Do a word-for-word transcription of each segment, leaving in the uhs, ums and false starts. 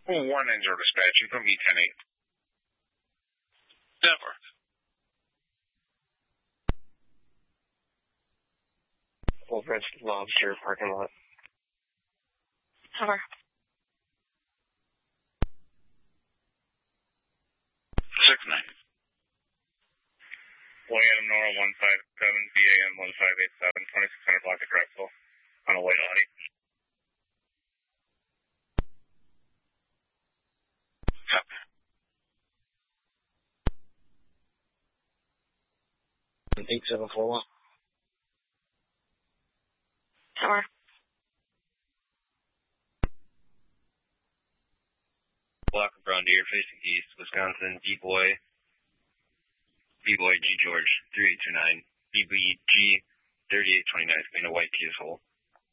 One nine zero dispatching from E ten eight. Denver. Old Red Lobster parking lot. Over. Six nine. Way Adam Nora one five seven, V A M one five eight seven, twenty-six hundred block of Drexel on a white Audi. eight seven four one. Over. Block of Brown Deer facing east, Wisconsin, D-Boy, D-Boy G George, three eight two nine, B B G thirty-eight twenty-nine, in a white T S hole.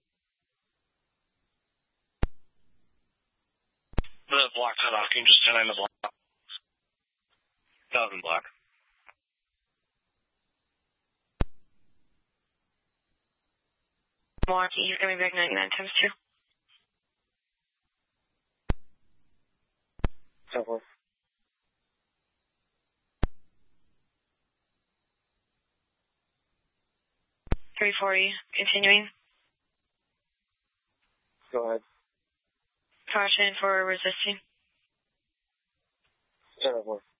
The block to docking, just ten nine the block. Thousand block. Milwaukee, he's going to be back ninety-nine times two. Over. three forty, continuing. Go ahead. Caution for resisting. ten over.